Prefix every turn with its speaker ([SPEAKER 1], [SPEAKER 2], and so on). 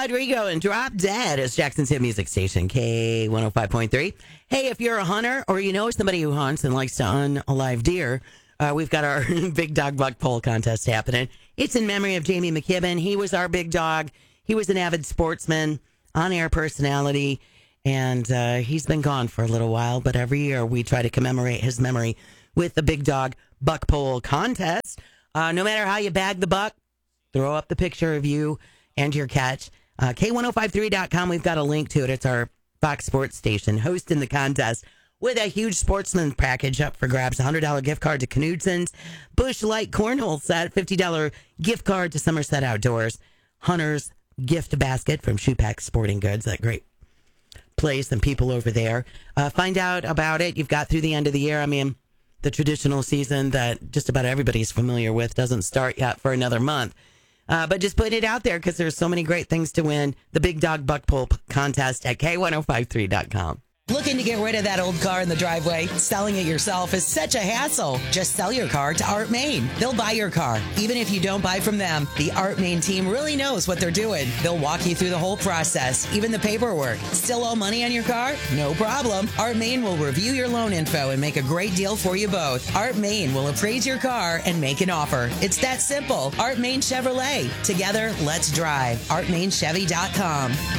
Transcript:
[SPEAKER 1] Rodrigo and Drop Dead is Jackson's hit music station, K105.3. Hey, if you're a hunter or you know somebody who hunts and likes to unalive deer, we've got our Big Dog Buck Pole contest happening. It's in memory of Jamie McKibben. He was our big dog. He was an avid sportsman, on-air personality, and he's been gone for a little while, but every year we try to commemorate his memory with the Big Dog Buck Pole contest. No matter how you bag the buck, throw up the picture of you and your catch. K1053.com, we've got a link to it. It's our Fox Sports station hosting the contest with a huge sportsman package up for grabs. $100 gift card to Knudson's, Bush Light Cornhole set, $50 gift card to Somerset Outdoors, Hunter's gift basket from Shoe Pack Sporting Goods, that great place and people over there. Find out about it. You've got through the end of the year. I mean, the traditional season that just about everybody's familiar with doesn't start yet for another month. But just put it out there because there's so many great things to win. The Big Dog Buck Pole contest at K1053.com. Looking to get rid of that old car in the driveway? Selling it yourself is such a hassle. Just sell your car to Art Main. They'll buy your car, even if you don't buy from them. The Art Main team really knows what they're doing. They'll walk you through the whole process, even the paperwork. Still owe money on your car? No problem. Art Main will review your loan info and make a great deal for you both. Art Main will appraise your car and make an offer. It's that simple. Art Main Chevrolet. Together, let's drive. ArtMainChevy.com.